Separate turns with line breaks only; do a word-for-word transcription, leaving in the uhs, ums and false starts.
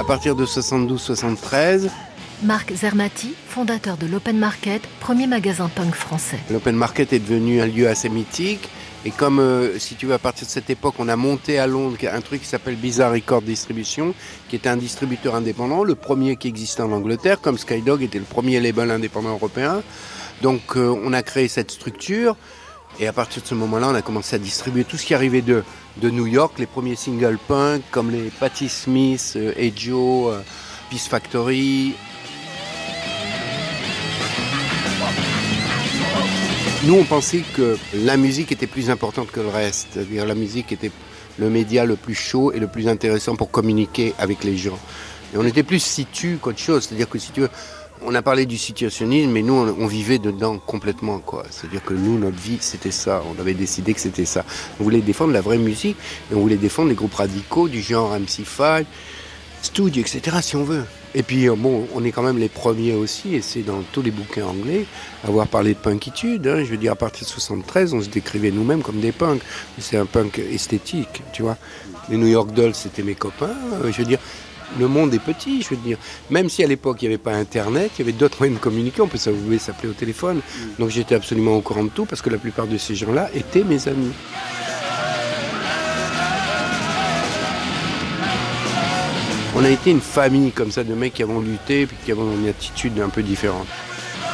partir de soixante-douze soixante-treize.
Marc Zermati, fondateur de l'Open Market, premier magasin punk français.
L'Open Market est devenu un lieu assez mythique. Et comme, euh, si tu veux, à partir de cette époque, on a monté à Londres un truc qui s'appelle Bizarre Record Distribution, qui était un distributeur indépendant, le premier qui existait en Angleterre, comme Skydog était le premier label indépendant européen. Donc euh, on a créé cette structure, et à partir de ce moment-là, on a commencé à distribuer tout ce qui arrivait de, de New York, les premiers singles punk, comme les Patti Smith, euh, Hey Joe, euh, Peace Factory. Nous, on pensait que la musique était plus importante que le reste. C'est-à-dire la musique était le média le plus chaud et le plus intéressant pour communiquer avec les gens. Et on était plus situ qu'autre chose. C'est-à-dire que si tu veux, on a parlé du situationnisme, mais nous, on, on vivait dedans complètement, quoi. C'est-à-dire que nous, notre vie, c'était ça. On avait décidé que c'était ça. On voulait défendre la vraie musique et on voulait défendre les groupes radicaux du genre M C cinq, Studio, et cetera, si on veut. Et puis, bon, on est quand même les premiers aussi, et c'est dans tous les bouquins anglais, à avoir parlé de punkitude. Hein. Je veux dire, à partir de soixante-treize, on se décrivait nous-mêmes comme des punks. C'est un punk esthétique, tu vois. Les New York Dolls, c'était mes copains. Je veux dire, le monde est petit, je veux dire. Même si à l'époque, il n'y avait pas Internet, il y avait d'autres moyens de communiquer. On peut s'appeler au téléphone. Donc, j'étais absolument au courant de tout, parce que la plupart de ces gens-là étaient mes amis. On a été une famille comme ça de mecs qui avons lutté et qui avons une attitude un peu différente.